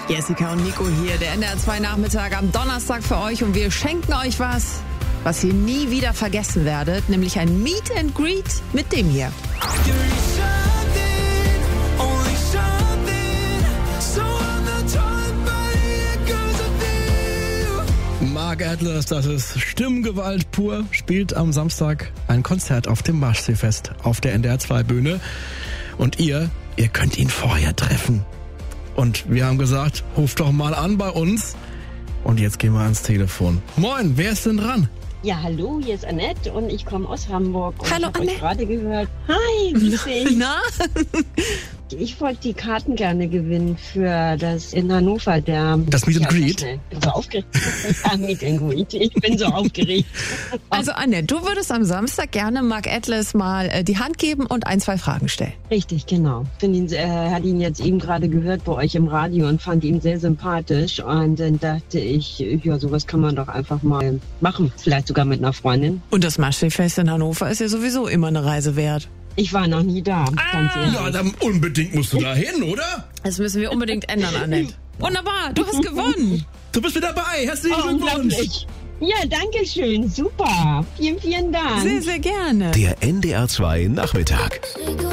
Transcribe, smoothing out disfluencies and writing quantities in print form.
Jessica und Nico hier, der NDR 2 Nachmittag am Donnerstag für euch und wir schenken euch was ihr nie wieder vergessen werdet, nämlich ein Meet and Greet mit dem hier. Mark Atlas, das ist Stimmgewalt pur, spielt am Samstag ein Konzert auf dem Marschseefest auf der NDR 2 Bühne und ihr könnt ihn vorher treffen. Und wir haben gesagt, ruft doch mal an bei uns. Und jetzt gehen wir ans Telefon. Moin, wer ist denn dran? Ja, hallo, hier ist Annette und ich komme aus Hamburg. Und hallo, ich habe Annette. euch gerade gehört. Hi, grüß dich. Na? Ich wollte die Karten gerne gewinnen für das in Hannover. Das Meet and Greet? Ich bin so aufgeregt. Ja, Meet and Greet. Ich bin so aufgeregt. Also Annette, du würdest am Samstag gerne Mark Atlas mal die Hand geben und 1, 2 Fragen stellen. Richtig, genau. Hat ihn jetzt eben gerade gehört bei euch im Radio und fand ihn sehr sympathisch. Und dann dachte ich, ja, sowas kann man doch einfach mal machen. Vielleicht sogar mit einer Freundin. Und das Marschseefest in Hannover ist ja sowieso immer eine Reise wert. Ich war noch nie da, ganz ehrlich. Ja, dann unbedingt musst du da hin, oder? Das müssen wir unbedingt ändern, Annette. Wunderbar, du hast gewonnen. Du bist wieder dabei. Herzlichen Glückwunsch. Unglaublich. Ja, danke schön. Super. Vielen, vielen Dank. Sehr, sehr gerne. Der NDR 2 Nachmittag.